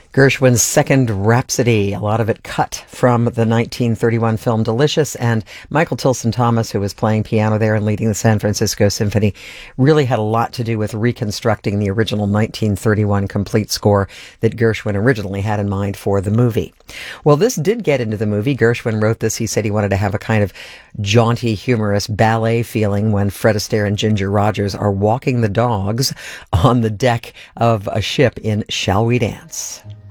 Gershwin's Second Rhapsody, a lot of it cut from the 1931 film Delicious, and Michael Tilson Thomas, who was playing piano there and leading the San Francisco Symphony, really had a lot to do with reconstructing the original 1931 complete score that Gershwin originally had in mind for the movie. Well, this did get into the movie. Gershwin wrote this. He said he wanted to have a kind of jaunty, humorous ballet feeling when Fred Astaire and Ginger Rogers are walking the dogs on the deck of a ship in Shall We Dance?